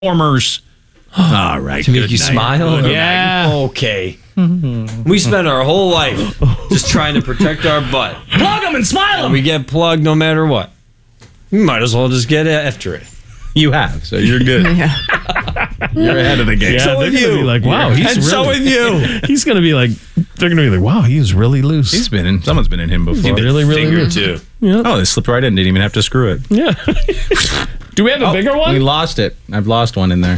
Formers. All right. To make you smile? Yeah. Okay. We spend our whole life just trying to protect our butt. Plug them and smile And them. we get plugged no matter what. You might as well just get after it. You have, so you're good. Yeah. You're ahead of the game. Yeah, So they're have gonna you. be like, wow, he's And really, so have you. He's gonna be like, they're gonna be like, wow, he's really loose. He's been in. Someone's been in him before. really, really Finger loose. too. Oh, they slipped right in. Didn't even have to screw it. Yeah. Do we have a bigger We one? lost it. I've lost one in there.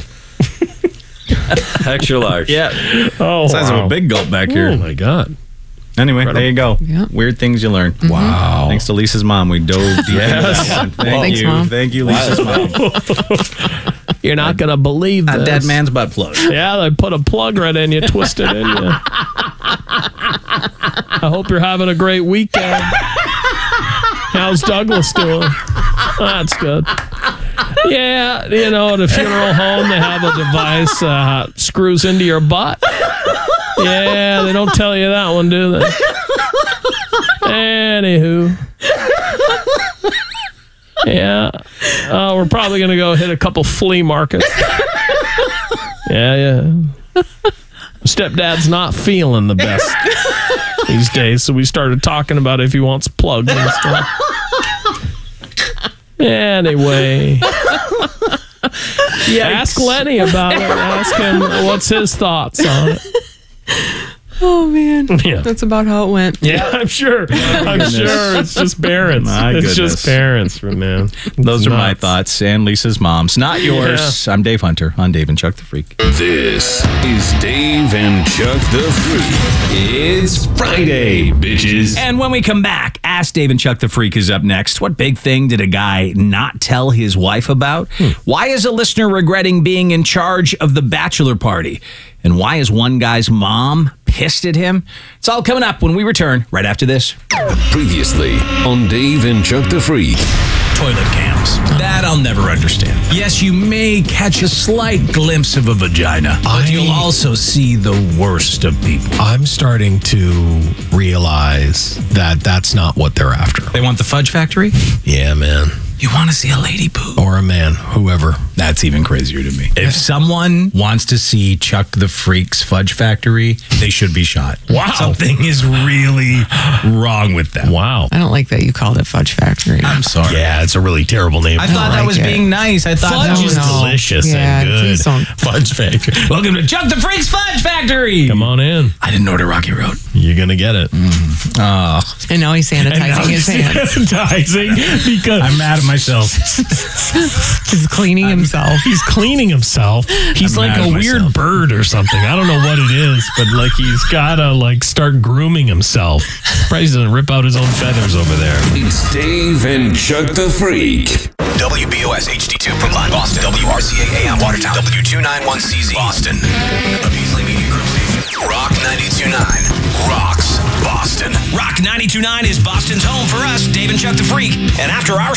Extra large. Yeah. Oh, Size wow. of a big gulp back Oh here. my God. Anyway, there you go. Yeah. Weird things you learn. Wow. Thanks to Lisa's mom. We dove deep into that one. Thanks, you. Mom. Thank you, Lisa's mom. You're not gonna believe this. A dead man's butt plug. Yeah, they put a plug right in you, twist it in you. I hope you're having a great weekend. How's Douglas doing? That's good. Yeah, you know, at a funeral home, they have a device screws into your butt. Yeah, they don't tell you that one, do they? Anywho. Yeah. We're probably going to go hit a couple flea markets. Yeah. Stepdad's not feeling the best these days, so we started talking about if he wants plugs and stuff. Anyway. Ask Lenny about it. Ask him what's his thoughts on it. Oh, man. Yeah. That's about how it went. Yeah, I'm sure. I'm sure it's just parents. My it's goodness. just parents, man. Those are my Nuts. thoughts and Lisa's mom's. Not yours. I'm Dave Hunter on Dave and Chuck the Freak. This is Dave and Chuck the Freak. It's Friday, bitches. And when we come back, Ask Dave and Chuck the Freak is up next. What big thing did a guy not tell his wife about? Why is a listener regretting being in charge of the bachelor party? And why is one guy's mom pissed at him? It's all coming up when we return right after this. Previously on Dave and Chuck the Freak. Toilet cams. That I'll never understand. Yes, you may catch a slight glimpse of a vagina, but you'll also see the worst of people. I'm starting to realize that that's not what they're after. They want the fudge factory? Yeah, man. You want to see a lady poop? Or a man, whoever. That's even crazier to me. If someone wants to see Chuck the Freak's Fudge Factory, they should be shot. Wow. Something is really wrong with them. Wow. I don't like that you called it Fudge Factory. I'm sorry. Yeah, it's a really terrible name. I thought that like was it. being nice. I thought Fudge that is was delicious Yeah, and good. please don't. Fudge Factory. Welcome to Chuck the Freak's Fudge Factory. Come on in. I didn't order Rocky Road. You're going to get it. And now he's sanitizing his hands. Sanitizing because I'm mad at myself. He's cleaning himself. he's cleaning himself. He's I'm like mad a at weird myself. bird or something. I don't know what it is, but like he's gotta like start grooming himself. Probably doesn't rip out his own feathers over there. It's Dave and Chuck the Freak. WBOS HD2 Brookline, Boston. WRCA AM Watertown. W291CZ Boston. A Beasley Media Group station. Rock 92.9 rocks Boston. Rock 92.9 is Boston's home for us, Dave and Chuck the Freak. And after our